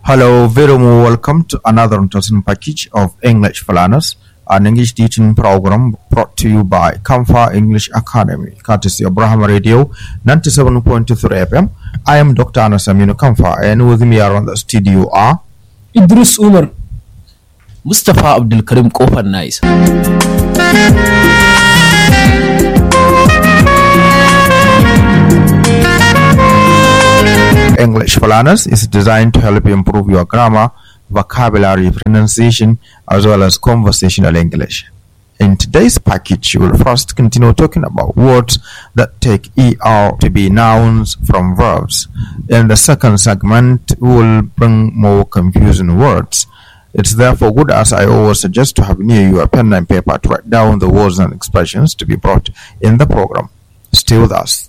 Hello, very welcome to another interesting package of English for Learners, an English teaching program brought to you by Kamfa English Academy, courtesy of Brahma Radio 97.3 FM. I am Dr. Anas Aminu Kamfa, and with me around the studio are Idris Umar, Mustapha Abdul Karim Kofar Nice. English for Learners is designed to help you improve your grammar, vocabulary, pronunciation, as well as conversational English. In today's package, you will first continue talking about words that take ER to be nouns from verbs. In the second segment, we will bring more confusing words. It's therefore good, as I always suggest, to have near you a pen and paper to write down the words and expressions to be brought in the program. Stay with us.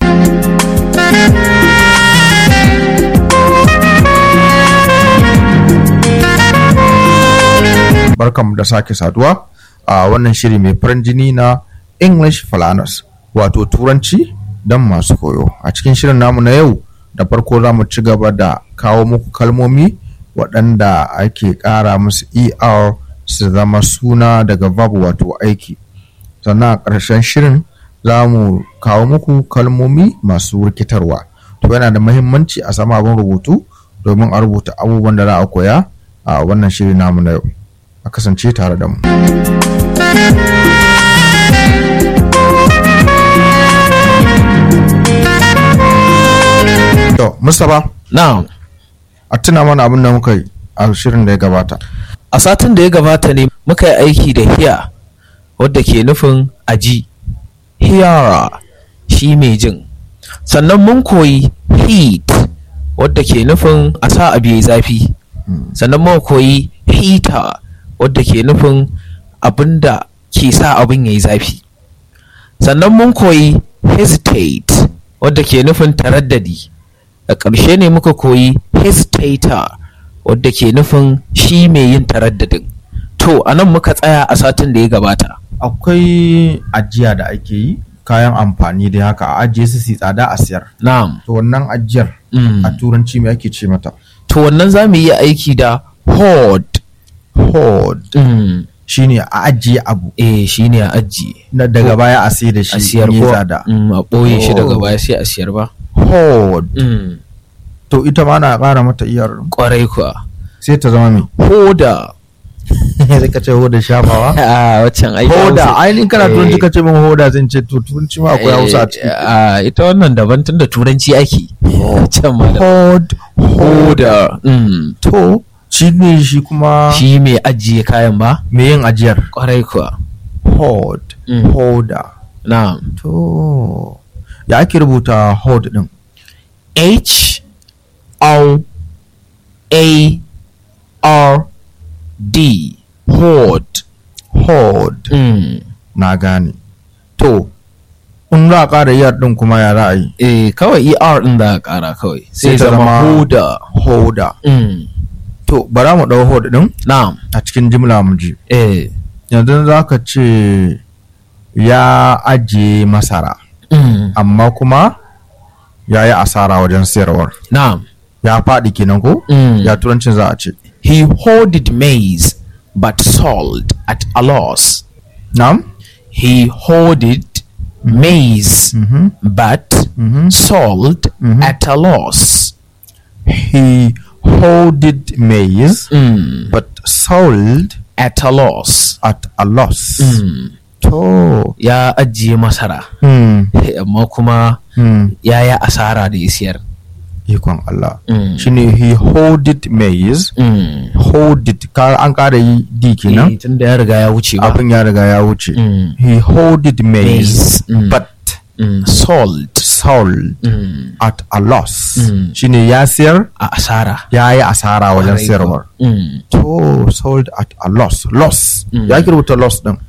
Barkanmu da sake saduwa a wannan shiri mai farin jini na English for Learners, wato turanci don masu koyo. A cikin shirin namu na yau, da farko za mu ci gaba da kawo muku kalmomi waɗanda ake ƙara musu ER su zama suna daga verb wato aiki. Sannan a ƙarshen shirin za mu kawo muku kalmomi masu rikitarwa. To yana da muhimmanci a samu abin rubutu domin a rubuta abubuwan da za a koya a wannan shiri namu na yau. A kasance tare da mu. To, Mustapha, Na'am. a tuna mana abin da muka yi a shirin da ya gabata. A satin da ya gabata ne muka yi aiki da hear, wadda ke nufin aji. Hearer shi mai jin. Sannan mun koyi heat, wadda ke nufin a sa abu yayi zafi. Sannan mun koyi heater, wadda ke nufin abin da ke sa abin yayi zafi. Sannan mun koyi hesitate, wadda ke nufin taraddadi. A ƙarshe ne muka koyi hesitator, wadda ke nufin shi mai yin taraddadin. To, a nan muka tsaya a satin da ya gabata. Akwai ajiya da ake yi, kayan amfani da haka a ajiye su tsada a siyar. Na'am. To wannan ajiyar a turanci me ake ce mata? To, wannan za mu yi aiki da hoard. Hoard. Shine a ajiye abu. Shi ne a ajiye. Na daga baya a sai da shi. A siyar in yi ko tsada. a ɓoye shi daga Oh. baya sai a siyar ba. Hoard. To ita ma na ƙara mata iyar Ƙwarai kuwa. sai ta zama me? Hoda. Sai ka ce hoda shafawa. A waccan aiki. Hoda, ainihin kana turanci ka ce min hoda zan ce to turanci ma akwai Hausa a ciki. Ita wannan daban tun da turanci ake. Can ma da. Hoard. Hoda. To shi ne shi kuma Shi mai ajiye kayan ba? me yin ajiyar. Ƙwarai kuwa. Hoard. Hoda. Na'am. To ya ake rubuta hoard din? HOARD. Hoard. Hoard. Na gane. To in za a ƙara iyar din kuma ya za a yi? Kawai ER ɗin za a ƙara kawai. Sai ta zama hoda. Hoda. To bara mu ɗau hoard din Na'am. a cikin jimla mu ji. Yanzu za ka ce ya ajiye masara amma kuma ya yi asara wajen sayarwar. Na'am. Ya faɗi kenan ko? Ya turancin za a ce. He hoarded maize but sold at a loss. Na'am? He hoarded maize but sold at a loss. He hoarded maize but sold At a loss. at a loss. To. Ya ajiye masara amma kuma ya yi asara da ya siyar. Ikon Allah. Shine he hoarded maize. Hoarded an ƙara yi di kenan. Tun da ya riga ya wuce ba. Abin ya riga ya wuce. He hoarded maize but Sold. at a loss. Shine ya siyar A asara. ya yi asara wajen Ƙwarai sayarwar. kuwa. To sold at a loss. Loss. Ya ki rubuta loss din.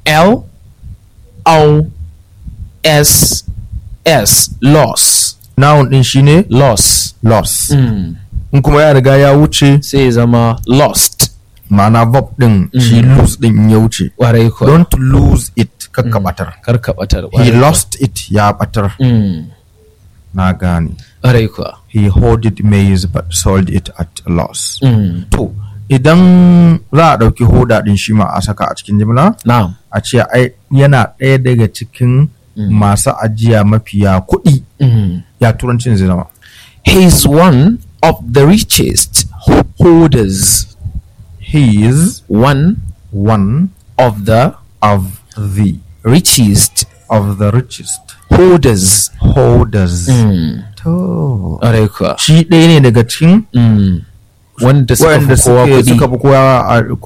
LOSS. Loss. Noun din shine Loss. loss. In kuma ya riga ya wuce Sai zama lost. ma'ana verb din shi lose din in ya wuce. Ƙwarai kuwa. Don't lose it, kakka batar. Karka ɓatar. He lost it, ya batar. Na gane. Ƙwarai kuwa. He hoarded maize but sold it at a loss. Mm. To, idan za a ɗauki hoda ɗin shi ma a saka a cikin jimla, Na'am. a ce ai yana ɗaya daga cikin masu ajiya mafiya kuɗi. Ya turancin zai zama. He is one of the richest holders. He is One one of the of the richest richest holders. holders. To, Ƙwarai kuwa. shi ɗaya ne daga cikin Wanda suka waɗanda fi kowa kuɗi. suka fi kowa